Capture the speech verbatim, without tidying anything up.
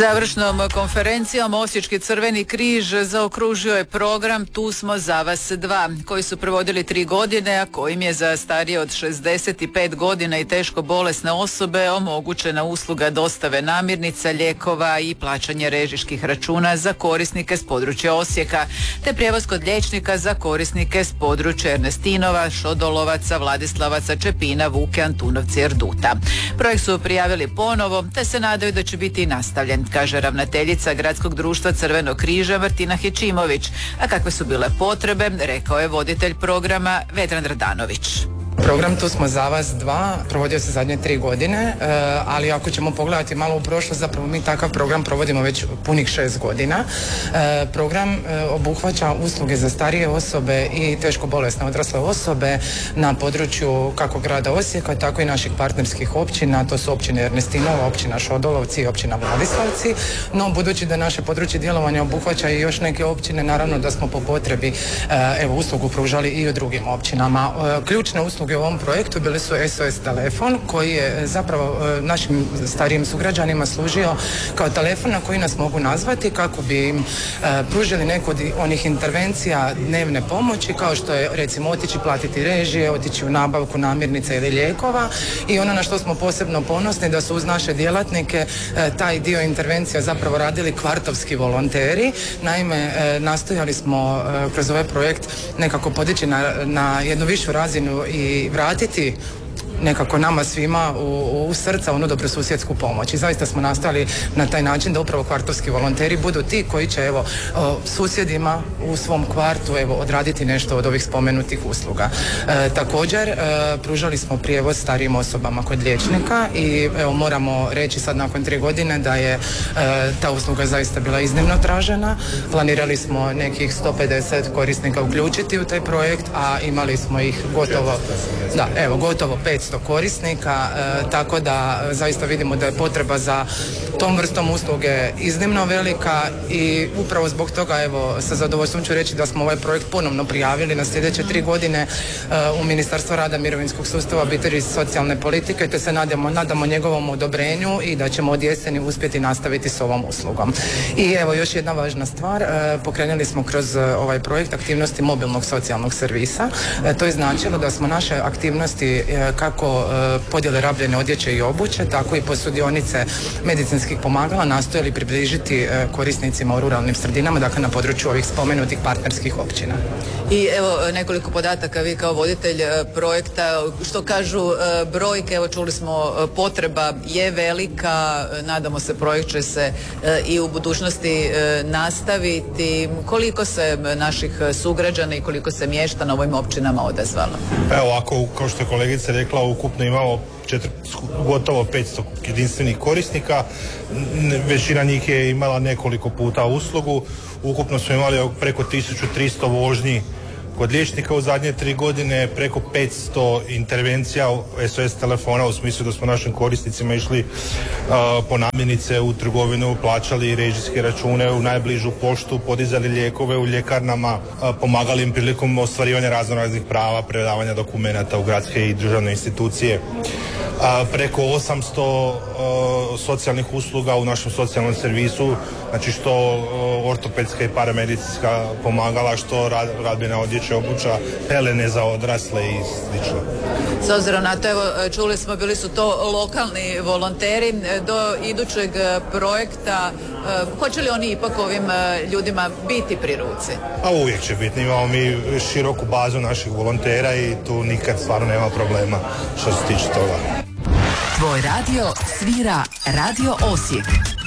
Završnom konferencijom Osječki Crveni križ zaokružio je program Tu smo za vas dva, koji su provodili tri godine, a kojim je za starije od šezdeset pet godina i teško bolesne osobe omogućena usluga dostave namirnica, lijekova i plaćanje režijskih računa za korisnike s područja Osijeka, te prijevoz kod liječnika za korisnike s područja Ernestinova, Šodolovaca, Vladislavaca, Čepina, Vuke, Antunovci i Erduta. Projekt su prijavili ponovo, te se nadaju da će biti i nastavljen, kaže ravnateljica Gradskog društva Crvenog križa Martina Hećimović. A kakve su bile potrebe, rekao je voditelj programa Vedran Radanović. Program Tu smo za vas dva provodio se zadnje tri godine, ali ako ćemo pogledati malo u prošlost, zapravo mi takav program provodimo već punih šest godina. Program obuhvaća usluge za starije osobe i teško bolesne odrasle osobe na području kako grada Osijeka, tako i naših partnerskih općina, to su općine Ernestinova, općina Šodolovci i općina Vladislavci. No, budući da naše područje djelovanja obuhvaća i još neke općine, naravno da smo po potrebi evo, uslugu pružali i u drugim općinama. Ključne usluge u ovom projektu bili su S O S telefon, koji je zapravo našim starijim sugrađanima služio kao telefon na koji nas mogu nazvati kako bi im pružili neku od onih intervencija dnevne pomoći, kao što je recimo otići platiti režije, otići u nabavku namirnica ili lijekova. I ono na što smo posebno ponosni da su uz naše djelatnike taj dio intervencija zapravo radili kvartovski volonteri. Naime, nastojali smo kroz ovaj projekt nekako podići na, na jednu višu razinu i vratiti nekako nama svima u, u srca onu dobrosusjedsku pomoć. I zaista smo nastali na taj način da upravo kvartovski volonteri budu ti koji će evo o, susjedima u svom kvartu evo odraditi nešto od ovih spomenutih usluga. E, također e, pružali smo prijevoz starijim osobama kod liječnika i evo moramo reći sad nakon tri godine da je e, ta usluga zaista bila iznimno tražena. Planirali smo nekih sto pedeset korisnika uključiti u taj projekt, a imali smo ih gotovo da, evo gotovo petsto korisnika, e, tako da zaista vidimo da je potreba za tom vrstom usluge iznimno velika i upravo zbog toga evo sa zadovoljstvom ću reći da smo ovaj projekt ponovno prijavili na sljedeće tri godine e, u Ministarstvo rada, mirovinskog sustava, obitelji i socijalne politike, te se nadamo, nadamo njegovom odobrenju i da ćemo od jeseni uspjeti nastaviti s ovom uslugom. I evo još jedna važna stvar, e, pokrenuli smo kroz ovaj projekt aktivnosti mobilnog socijalnog servisa. E, to je značilo da smo naše aktivnosti e, kako podjele rabljene odjeće i obuće, tako i posudionice medicinskih pomagala nastojali približiti korisnicima u ruralnim sredinama, dakle na području ovih spomenutih partnerskih općina. I evo nekoliko podataka, vi kao voditelj projekta, što kažu brojke, evo čuli smo potreba je velika, nadamo se projekt će se i u budućnosti nastaviti. Koliko se naših sugrađana i koliko se mještana u ovim općinama odazvalo? Evo ovako, kao što je kolegica rekla, ukupno imamo četiri, gotovo petsto jedinstvenih korisnika. Većina njih je imala nekoliko puta uslugu. Ukupno smo imali preko tisuću tristo vožnji kod liječnika u zadnje tri godine, preko petsto intervencija S O S telefona, u smislu da smo našim korisnicima išli uh, po namirnice u trgovinu, plaćali režijske račune u najbližu poštu, podizali lijekove u ljekarnama, uh, pomagali im prilikom ostvarivanja raznoraznih prava, predavanja dokumenata u gradske i državne institucije. A, preko osamsto uh, socijalnih usluga u našem socijalnom servisu, znači što uh, ortopedska i paramedicinska pomagala, što rad, radbena odjeća, obuća, pelene za odrasle i slično. S obzirom na to, evo, čuli smo, bili su to lokalni volonteri. Do idućeg projekta, uh, hoće li oni ipak ovim uh, ljudima biti pri ruci? A uvijek će biti. Imamo mi široku bazu naših volontera i tu nikad stvarno nema problema što se tiče toga. Tvoj radio svira Radio Osijek.